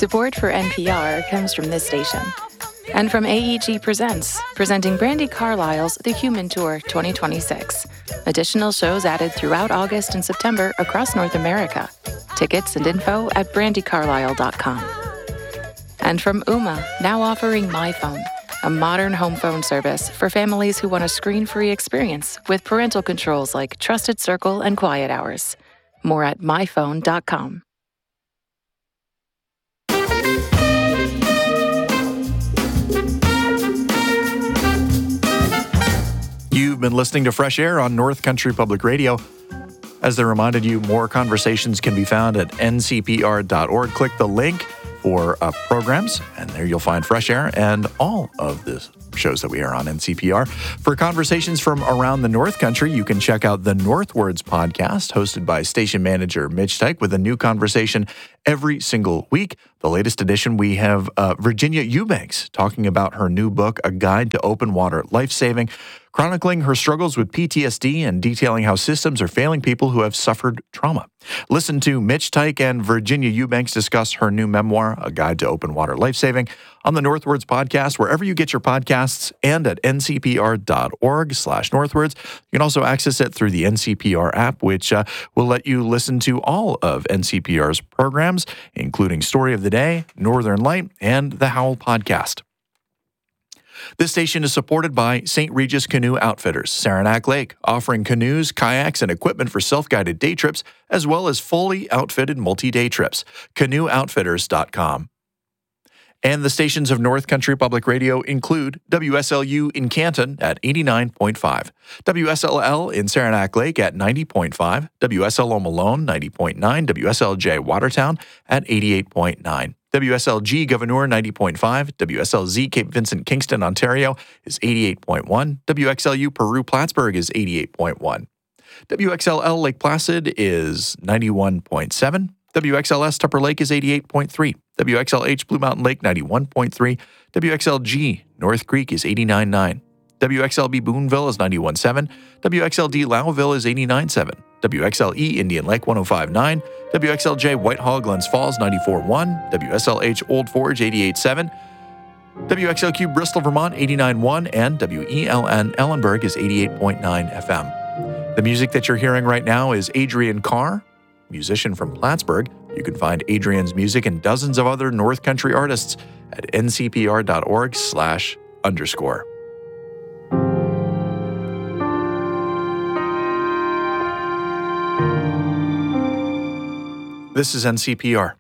Support for NPR comes from this station. And from AEG Presents, presenting Brandi Carlile's The Human Tour 2026. Additional shows added throughout August and September across North America. Tickets and info at brandicarlile.com. And from Ooma, now offering MyPhone, a modern home phone service for families who want a screen-free experience with parental controls like Trusted Circle and Quiet Hours. More at myphone.com. You've been listening to Fresh Air on North Country Public Radio. As they reminded you, more conversations can be found at ncpr.org. Click the link for programs, and there you'll find Fresh Air and all of the shows that we are on NCPR. For conversations from around the North Country, you can check out the Northwards podcast, hosted by station manager Mitch Teich, with a new conversation every single week. The latest edition, we have Virginia Eubanks talking about her new book, A Guide to Open Water Life-Saving, chronicling her struggles with PTSD and detailing how systems are failing people who have suffered trauma. Listen to Mitch Teich and Virginia Eubanks discuss her new memoir, A Guide to Open Water Life-Saving, on the Northwards podcast, wherever you get your podcasts, and at ncpr.org/Northwards. You can also access it through the NCPR app, which will let you listen to all of NCPR's programs, including Story of the Day, Northern Light, and the Howl podcast. This station is supported by St. Regis Canoe Outfitters, Saranac Lake, offering canoes, kayaks, and equipment for self-guided day trips, as well as fully outfitted multi-day trips. CanoeOutfitters.com. And the stations of North Country Public Radio include WSLU in Canton at 89.5, WSLL in Saranac Lake at 90.5, WSLO Malone 90.9, WSLJ Watertown at 88.9. WSLG Gouverneur 90.5, WSLZ Cape Vincent Kingston, Ontario is 88.1, WXLU Peru Plattsburgh is 88.1, WXLL Lake Placid is 91.7, WXLS Tupper Lake is 88.3, WXLH Blue Mountain Lake 91.3, WXLG North Creek is 89.9, WXLB Boonville is 91.7, WXLD Lowville is 89.7, WXLE Indian Lake 105.9, WXLJ Whitehall Glens Falls 94.1, WSLH Old Forge 88.7, WXLQ Bristol Vermont 89.1, and WELN Ellenburg is 88.9 FM. The music that you're hearing right now is Adrian Carr, musician from Plattsburgh. You can find Adrian's music and dozens of other North Country artists at ncpr.org/_. This is NCPR.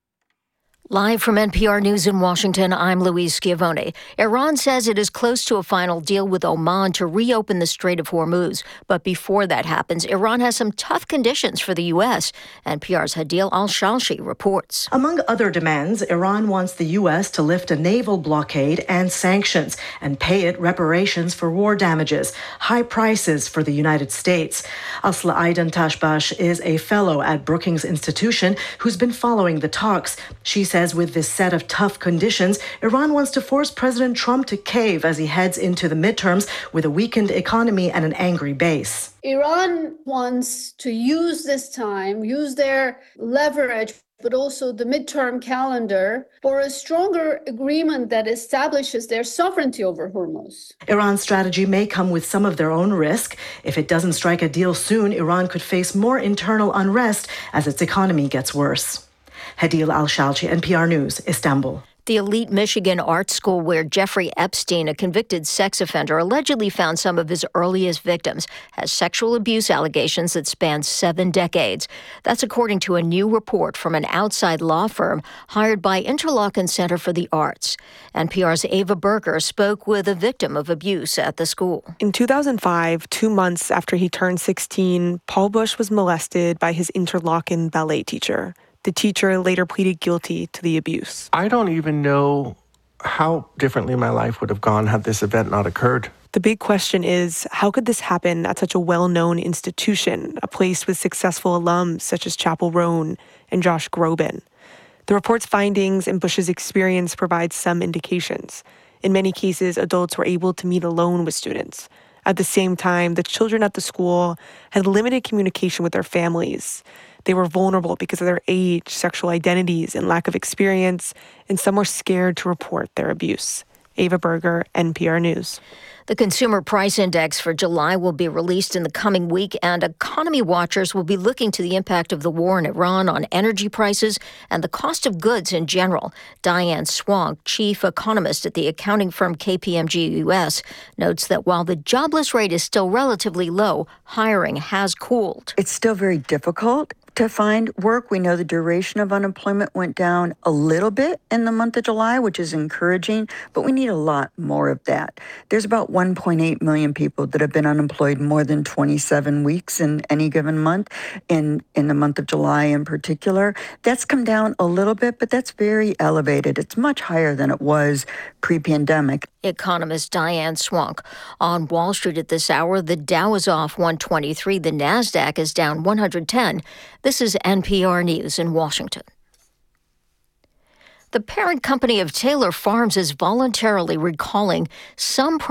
Live from NPR News in Washington, I'm Louise Schiavone. Iran says it is close to a final deal with Oman to reopen the Strait of Hormuz. But before that happens, Iran has some tough conditions for the U.S. NPR's Hadeel Al-Shalshi reports. Among other demands, Iran wants the U.S. to lift a naval blockade and sanctions and pay it reparations for war damages, high prices for the United States. Asla Aidan Tashbash is a fellow at Brookings Institution who's been following the talks. She says with this set of tough conditions, Iran wants to force President Trump to cave as he heads into the midterms with a weakened economy and an angry base. Iran wants to use this time, use their leverage, but also the midterm calendar for a stronger agreement that establishes their sovereignty over Hormuz. Iran's strategy may come with some of their own risk. If it doesn't strike a deal soon, Iran could face more internal unrest as its economy gets worse. Hadeel Al-Shalchi, NPR News, Istanbul. The elite Michigan art school where Jeffrey Epstein, a convicted sex offender, allegedly found some of his earliest victims, has sexual abuse allegations that span 7 decades. That's according to a new report from an outside law firm hired by Interlochen Center for the Arts. NPR's Ava Berger spoke with a victim of abuse at the school. In 2005, 2 months after he turned 16, Paul Bush was molested by his Interlochen ballet teacher. The teacher later pleaded guilty to the abuse. I don't even know how differently my life would have gone had this event not occurred. The big question is, how could this happen at such a well-known institution, a place with successful alums such as Chappell Roan and Josh Groban? The report's findings and Bush's experience provide some indications. In many cases, adults were able to meet alone with students. At the same time, the children at the school had limited communication with their families. They were vulnerable because of their age, sexual identities, and lack of experience, and some were scared to report their abuse. Ava Berger, NPR News. The Consumer Price Index for July will be released in the coming week, and economy watchers will be looking to the impact of the war in Iran on energy prices and the cost of goods in general. Diane Swank, chief economist at the accounting firm KPMG US, notes that while the jobless rate is still relatively low, hiring has cooled. It's still very difficult to find work. We know the duration of unemployment went down a little bit in the month of July, which is encouraging, but we need a lot more of that. There's about 1.8 million people that have been unemployed more than 27 weeks in any given month, in the month of July in particular. That's come down a little bit, but that's very elevated. It's much higher than it was pre-pandemic. Economist Diane Swank. On Wall Street at this hour, the Dow is off 123, the NASDAQ is down 110. This is NPR News in Washington. The parent company of Taylor Farms is voluntarily recalling some